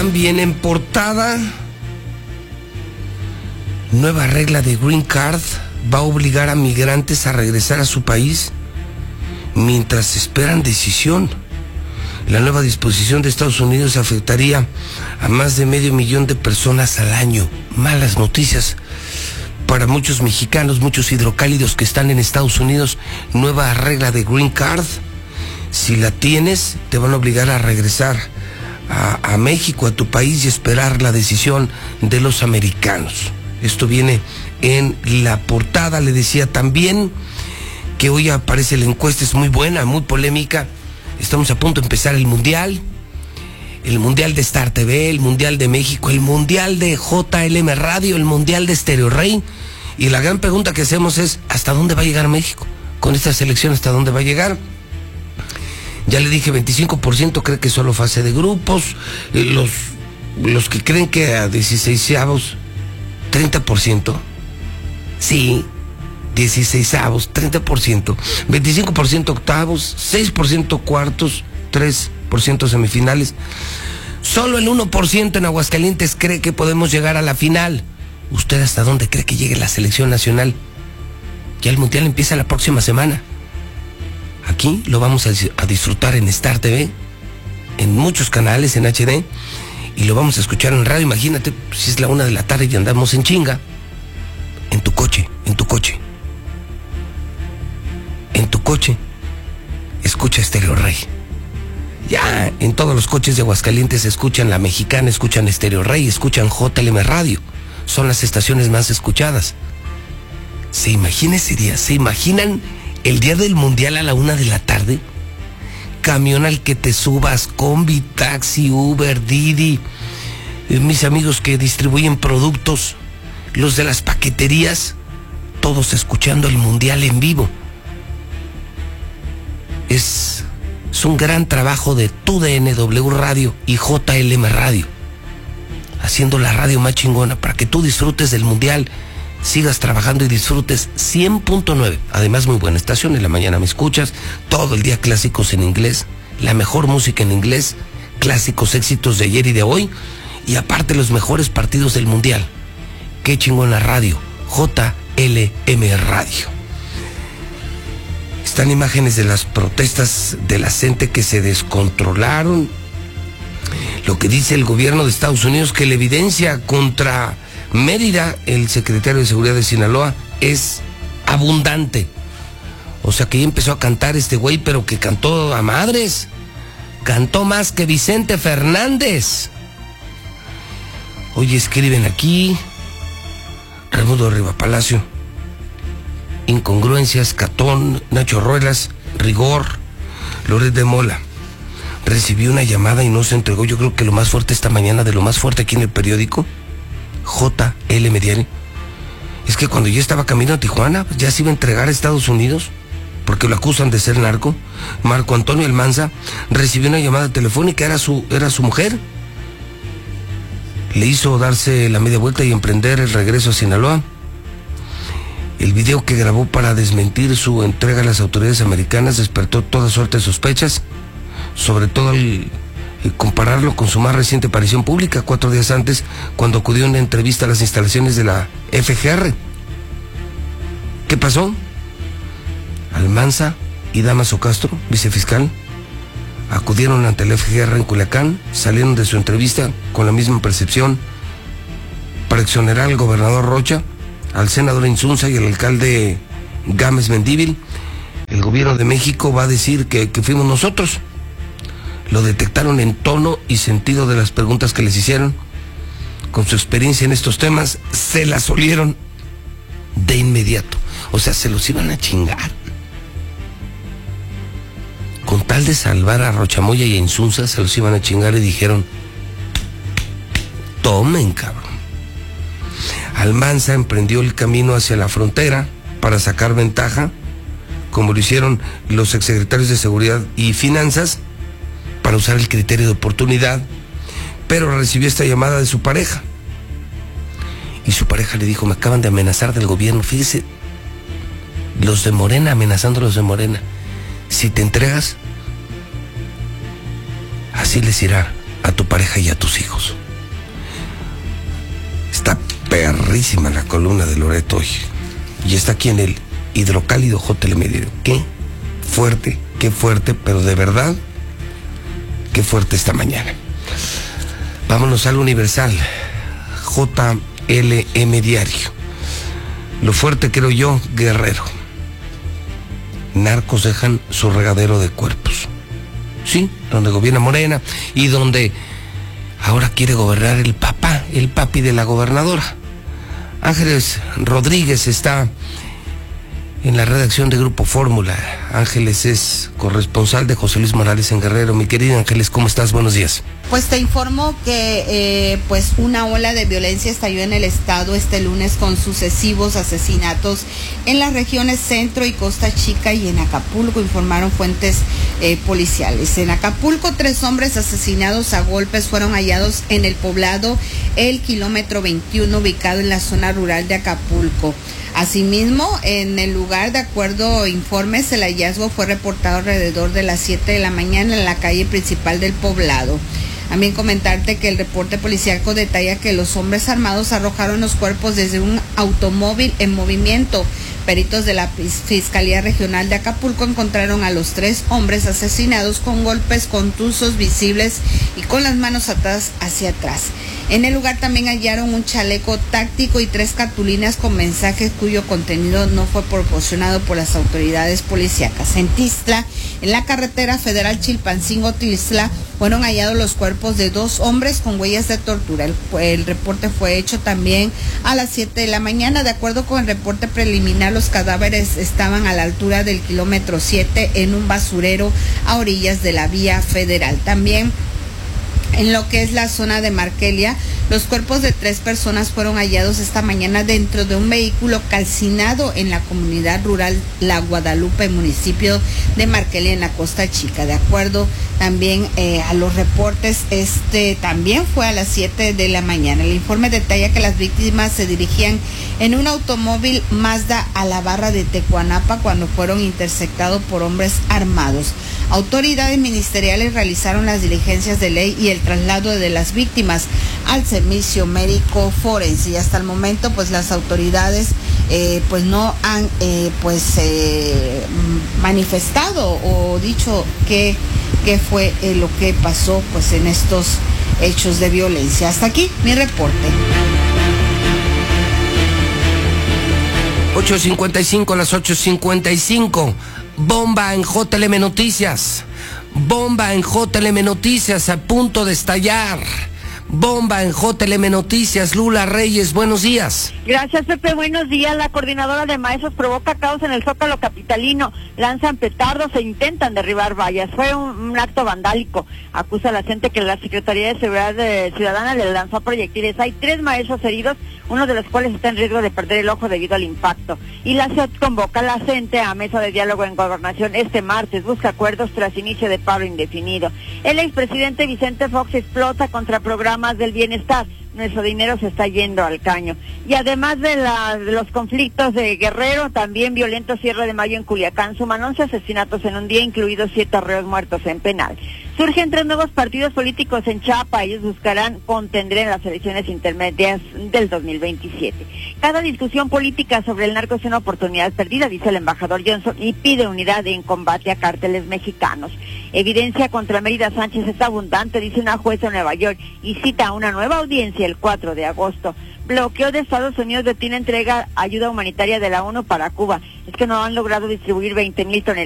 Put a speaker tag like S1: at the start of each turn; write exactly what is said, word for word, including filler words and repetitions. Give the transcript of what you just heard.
S1: También en portada, nueva regla de Green Card va a obligar a migrantes a regresar a su país mientras esperan decisión. La nueva disposición de Estados Unidos afectaría a más de medio millón de personas al año. Malas noticias para muchos mexicanos, muchos hidrocálidos que están en Estados Unidos. Nueva regla de Green Card. Si la tienes, te van a obligar a regresar a, a México, a tu país, y esperar la decisión de los americanos. Esto viene en la portada. Le decía también que hoy aparece la encuesta, es muy buena, muy polémica. Estamos a punto de empezar el Mundial, el Mundial de Star T V, el Mundial de México, el Mundial de J L M Radio, el Mundial de Stereo Rey. Y la gran pregunta que hacemos es, ¿hasta dónde va a llegar México? Con esta selección, ¿hasta dónde va a llegar? Ya le dije, veinticinco por ciento cree que solo fase de grupos. Los, los que creen que a dieciseisavos, treinta por ciento. Sí, dieciseisavos, treinta por ciento. veinticinco por ciento octavos, seis por ciento cuartos, tres por ciento semifinales. Solo el uno por ciento en Aguascalientes cree que podemos llegar a la final. ¿Usted hasta dónde cree que llegue la selección nacional? Ya el Mundial empieza la próxima semana. Aquí lo vamos a, a disfrutar en Star T V, en muchos canales, en H D, y lo vamos a escuchar en radio. Imagínate, si es la una de la tarde y andamos en chinga, en tu coche, en tu coche, en tu coche, escucha Stereo Rey. Ya en todos los coches de Aguascalientes escuchan La Mexicana, escuchan Stereo Rey, escuchan J L M Radio. Son las estaciones más escuchadas. ¿Se imagina ese día? ¿Se imaginan el día del Mundial a la una de la tarde? Camión al que te subas, combi, taxi, Uber, Didi, mis amigos que distribuyen productos, los de las paqueterías, todos escuchando el Mundial en vivo. Es, es un gran trabajo de Tu D N W Radio y J L M Radio, haciendo la radio más chingona para que tú disfrutes del Mundial, sigas trabajando y disfrutes. Cien punto nueve, además muy buena estación. En la mañana me escuchas, todo el día clásicos en inglés, la mejor música en inglés, clásicos, éxitos de ayer y de hoy, y aparte los mejores partidos del Mundial. Qué chingona radio, J L M Radio. Están imágenes de las protestas de la gente que se descontrolaron. Lo que dice el gobierno de Estados Unidos, que la evidencia contra Mérida, el secretario de Seguridad de Sinaloa, es abundante. O sea que ya empezó a cantar este güey, pero que cantó a madres. Cantó más que Vicente Fernández. Hoy escriben aquí, Raimundo Riva Palacio, incongruencias, Catón, Nacho Ruelas, rigor. Loret de Mola recibió una llamada y no se entregó. Yo creo que lo más fuerte esta mañana, de lo más fuerte aquí en el periódico J L M Diario, es que cuando yo estaba camino a Tijuana, ya se iba a entregar a Estados Unidos porque lo acusan de ser narco. Marco Antonio Almanza recibió una llamada telefónica, era su, era su mujer. Le hizo darse la media vuelta y emprender el regreso a Sinaloa. El video que grabó para desmentir su entrega a las autoridades americanas despertó toda suerte de sospechas, sobre todo al compararlo con su más reciente aparición pública, cuatro días antes, cuando acudió a una entrevista a las instalaciones de la F G R. ¿Qué pasó? Almanza y Damaso Castro, vicefiscal, acudieron ante la F G R en Culiacán, salieron de su entrevista con la misma percepción para exonerar al gobernador Rocha, al senador Insunza y al alcalde Gámez Mendívil. El gobierno de México va a decir que, que fuimos nosotros. Lo detectaron en tono y sentido de las preguntas que les hicieron. Con su experiencia en estos temas, se las olieron de inmediato. O sea, se los iban a chingar. Con tal de salvar a Rochamoya y a Insunza, se los iban a chingar y dijeron: tomen, cabrón. Almanza emprendió el camino hacia la frontera para sacar ventaja, como lo hicieron los exsecretarios de Seguridad y Finanzas, para usar el criterio de oportunidad, pero recibió esta llamada de su pareja. Y su pareja le dijo: me acaban de amenazar del gobierno. Fíjese, los de Morena amenazando a los de Morena. Si te entregas, así les irá a tu pareja y a tus hijos. Está perrísima la columna de Loreto hoy. Y está aquí en el Hidrocálido J L Medio. Qué fuerte, qué fuerte, pero de verdad, qué fuerte esta mañana. Vámonos al Universal, J L M Diario. Lo fuerte, creo yo, Guerrero. Narcos dejan su regadero de cuerpos. Sí, donde gobierna Morena y donde ahora quiere gobernar el papá, el papi de la gobernadora. Ángeles Rodríguez está en la redacción de Grupo Fórmula. Ángeles es corresponsal de José Luis Morales en Guerrero. Mi querido Ángeles, ¿cómo estás? Buenos días.
S2: Pues te informo que eh, pues una ola de violencia estalló en el estado este lunes con sucesivos asesinatos en las regiones Centro y Costa Chica y en Acapulco, informaron fuentes eh, policiales. En Acapulco, tres hombres asesinados a golpes fueron hallados en el poblado El Kilómetro veintiuno, ubicado en la zona rural de Acapulco. Asimismo, en el lugar, de acuerdo a informes, el hallazgo fue reportado alrededor de las siete de la mañana en la calle principal del poblado. También comentarte que el reporte policíaco detalla que los hombres armados arrojaron los cuerpos desde un automóvil en movimiento. Peritos de la Fiscalía Regional de Acapulco encontraron a los tres hombres asesinados con golpes contusos visibles y con las manos atadas hacia atrás. En el lugar también hallaron un chaleco táctico y tres cartulinas con mensajes cuyo contenido no fue proporcionado por las autoridades policíacas. En Tixla, en la carretera federal Chilpancingo-Tixla, fueron hallados los cuerpos de dos hombres con huellas de tortura. El, el reporte fue hecho también a las siete de la mañana. De acuerdo con el reporte preliminar, los cadáveres estaban a la altura del kilómetro siete en un basurero a orillas de la vía federal. También en lo que es la zona de Markelia, los cuerpos de tres personas fueron hallados esta mañana dentro de un vehículo calcinado en la comunidad rural La Guadalupe, municipio de Markelia, en la Costa Chica. De acuerdo también eh, a los reportes, este también fue a las siete de la mañana. El informe detalla que las víctimas se dirigían en un automóvil Mazda a la barra de Tecuanapa cuando fueron interceptados por hombres armados. Autoridades ministeriales realizaron las diligencias de ley y el traslado de las víctimas al servicio médico forense, y hasta el momento pues las autoridades eh, pues no han eh, pues eh, manifestado o dicho que, que fue eh, lo que pasó pues en estos hechos de violencia. Hasta aquí mi reporte.
S1: ocho cincuenta y cinco, las ocho cincuenta y cinco. Bomba en J L M Noticias. Bomba en J L M Noticias, a punto de estallar. Bomba en J L M Noticias. Lula Reyes, buenos días.
S3: Gracias, Pepe, buenos días. La coordinadora de maestros provoca caos en el Zócalo capitalino. Lanzan petardos e intentan derribar vallas. Fue un, un acto vandálico. Acusa a la gente que la Secretaría de Seguridad de Ciudadana le lanzó proyectiles. Hay tres maestros heridos, uno de los cuales está en riesgo de perder el ojo debido al impacto. Y la C E O T convoca a la gente a mesa de diálogo en Gobernación este martes. Busca acuerdos tras inicio de paro indefinido. El expresidente Vicente Fox explota contra programas del bienestar. Nuestro dinero se está yendo al caño. Y además de, la, de los conflictos de Guerrero, también violento cierre de mayo en Culiacán. Suman once asesinatos en un día, incluidos siete arreos muertos en penal. Surgen tres nuevos partidos políticos en Chiapas. Ellos buscarán contender en las elecciones intermedias del dos mil veintisiete. Cada discusión política sobre el narco es una oportunidad perdida, dice el embajador Johnson, y pide unidad en combate a cárteles mexicanos. Evidencia contra Mérida Sánchez es abundante, dice una jueza en Nueva York, y cita a una nueva audiencia el cuatro de agosto. Bloqueo de Estados Unidos detiene entrega ayuda humanitaria de la ONU para Cuba. Es que no han logrado distribuir veinte mil toneladas.